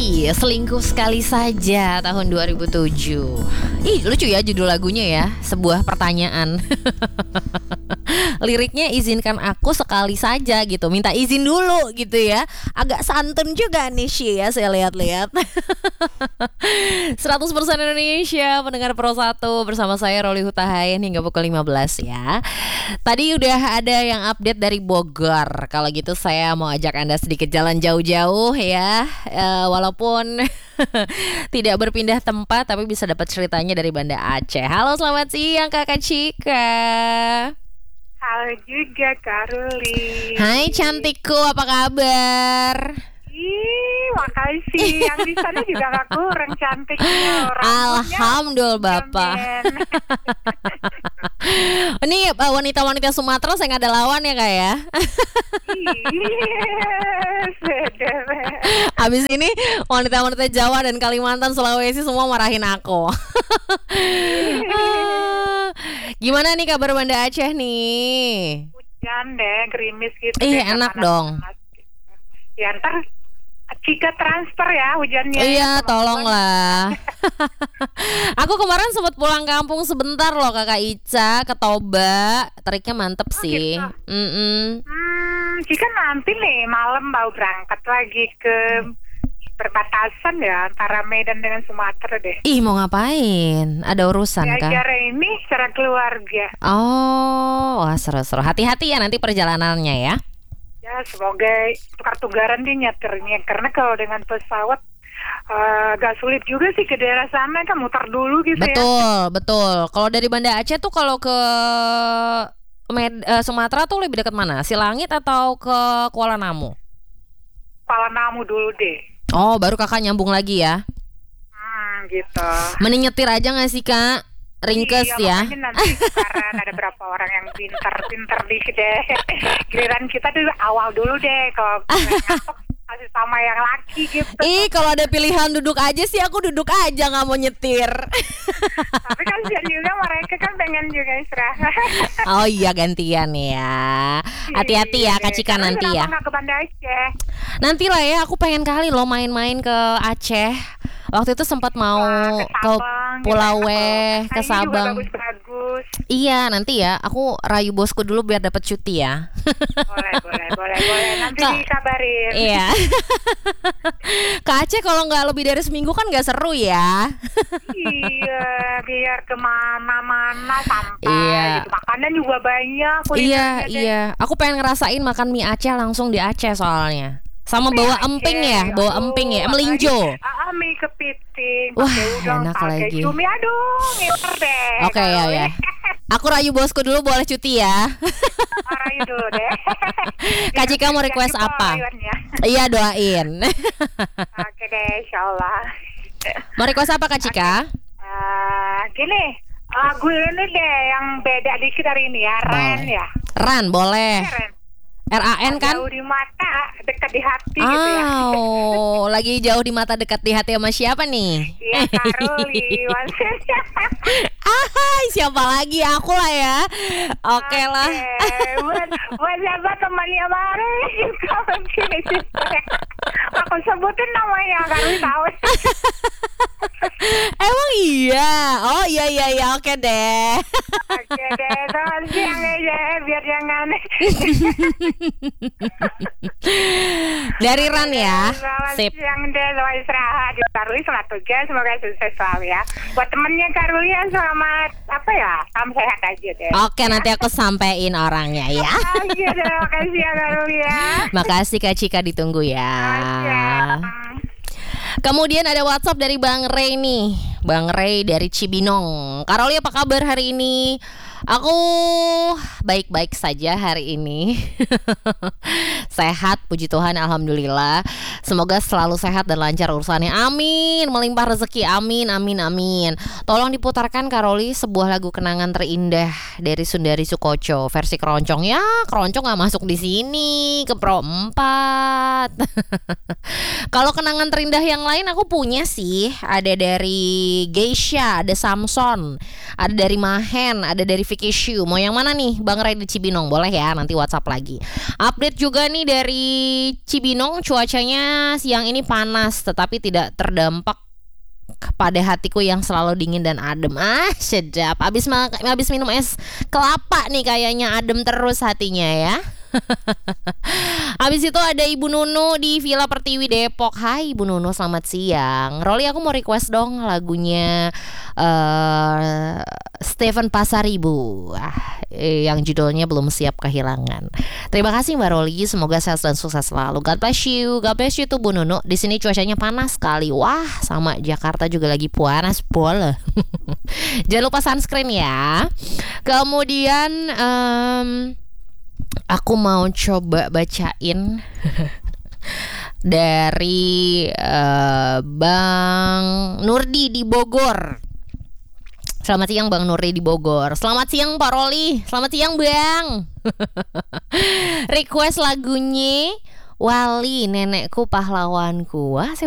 Selingkuh sekali saja tahun 2007. Ih, lucu ya judul lagunya ya. Sebuah pertanyaan. Liriknya izinkan aku sekali saja gitu. Minta izin dulu gitu ya. Agak santun juga nih Syi ya, saya lihat-lihat. 100% Indonesia pendengar Pro 1 bersama saya Roli Hutahayan hingga pukul 15 ya. Tadi udah ada yang update dari Bogor. Kalau gitu saya mau ajak Anda sedikit jalan jauh-jauh ya. Walaupun tidak berpindah tempat tapi bisa dapat ceritanya dari Banda Aceh. Halo, selamat siang Kakak Cika. Halo juga Kak Ruli. Hai cantikku, apa kabar? Ih, makasih. Yang di sana juga gak kurang cantiknya. Alhamdulillah Bapak. Ini wanita-wanita Sumatera saya nggak ada lawan ya Kak ya. Abis ini wanita-wanita Jawa dan Kalimantan, Sulawesi semua marahin aku. Gimana nih kabar Banda Aceh nih? Hujan deh, gerimis gitu. Enak dong. Ya ntar Cika transfer ya hujannya. Iya, tolonglah. Aku kemarin sempat pulang kampung sebentar loh Kakak Ica ke Toba. Triknya mantep sih. Gitu. Cika nanti nih malam mau berangkat lagi ke perbatasan ya antara Medan dengan Sumatera deh. Ih, mau ngapain? Ada urusan kah? Acara ini secara keluarga. Oh, wah seru-seru. Hati-hati ya nanti perjalanannya ya. Ya semoga tukar-tukaran dia nyetirnya. Karena kalau dengan pesawat agak sulit juga sih ke daerah sana, kan muter dulu gitu ya. Betul. Kalau dari Banda Aceh tuh kalau ke Sumatera tuh lebih dekat mana? Silangit atau ke Kuala Namu? Kuala Namu dulu deh. Oh, baru kakak nyambung lagi ya? Gitu. Mending nyetir aja gak sih kak? Ringkes iya, ya. Nanti karena ada berapa orang yang pintar dikit deh. Giliran kita tuh awal dulu deh. Kalau masih sama yang laki gitu. Kalau ada pilihan duduk aja sih aku duduk aja, gak mau nyetir. Tapi kan juga mereka kan pengen juga istirahat. Oh iya, gantian ya. Hati-hati ya Kak Cika nanti ya. Kenapa gak ke Banda Aceh? Nanti lah ya, aku pengen kali loh main-main ke Aceh. Waktu itu sempat mau ke Pulau Weh, ke Sabang. Bagus. Iya, nanti ya aku rayu bosku dulu biar dapat cuti ya. Boleh. Nanti dikabarin. Iya. Ke Aceh kalau nggak lebih dari seminggu kan nggak seru ya. Iya, biar kemana-mana sampai. Iya. Gitu. Makanan juga banyak. Iya. Aku pengen ngerasain makan mie Aceh langsung di Aceh soalnya. Sama bawa emping ya, melinjo. Mie kepiting. Wah, enak lagi. Cumi, ngiler deh. Oke ya. Aku rayu bosku dulu, boleh cuti ya. Rayu dulu deh. Kak Cika mau request apa? Iya, doain. Oke deh, insyaallah. Mau request apa Kak Cika? Gini, lagu ini deh yang beda dikit hari ini ya, Ran ya. Ran, boleh. RAN kan? Jauh di mata, dekat di hati gitu ya. Lagi jauh di mata, dekat di hati sama siapa nih? Iya, Karoli. Siapa lagi? Aku lah ya. Oke lah. Buat siapa temannya baru aku sebutin namanya, Karoli tahu. Emang iya? Oh iya, oke deh. Oke deh, selamat siang aja biar jangan. Dari Ran ya. Sip. Selamat siang deh, selamat istirahat. Karoli selamat tugas, semoga sukses selalu ya. Buat temennya Karoli ya selamat salam sehat aja deh. Oke, nanti aku sampein orangnya ya. Oke deh, makasih ya Karoli ya. Makasih Kak Cika, ditunggu ya. Kemudian ada WhatsApp dari Bang Ray nih. Bang Ray dari Cibinong. Karoli, apa kabar hari ini? Aku baik-baik saja hari ini. Sehat, puji Tuhan, alhamdulillah. Semoga selalu sehat dan lancar urusannya. Amin. Melimpah rezeki. Amin. Tolong diputarkan Karoli sebuah lagu kenangan terindah dari Sundari Sukoco versi keroncong. Ya, keroncong gak masuk di sini ke Pro 4. Kalau kenangan terindah yang lain aku punya sih. Ada dari Geisha, ada Samson, ada dari Mahen, ada dari Vicky Shu. Mau yang mana nih Bang Ray di Cibinong? Boleh ya, nanti WhatsApp lagi. Update juga nih dari Cibinong, cuacanya siang ini panas tetapi tidak terdampak pada hatiku yang selalu dingin dan adem. Sedap. Abis minum es kelapa nih kayaknya adem terus hatinya ya. Abis itu ada Ibu Nunu di Villa Pertiwi Depok. Hai Ibu Nunu, selamat siang. Rolly, aku mau request dong lagunya Stephen Pasaribu, yang judulnya Belum Siap Kehilangan. Terima kasih Mbak Rolly, semoga sehat dan sukses selalu. God bless you tuh Bu Nunu. Di sini cuacanya panas sekali. Wah, sama Jakarta juga lagi panas bola. Jangan lupa sunscreen ya. Kemudian aku mau coba bacain dari Bang Nurdi di Bogor. Selamat siang Bang Nurdi di Bogor. Selamat siang Pak Roli. Selamat siang Bang. Request lagunya Wali, Nenekku Pahlawanku. Wah,